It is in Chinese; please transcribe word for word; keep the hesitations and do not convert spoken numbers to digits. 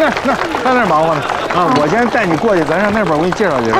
那那在那儿忙活呢啊！我先带你过去，咱上那边我给你介绍介绍。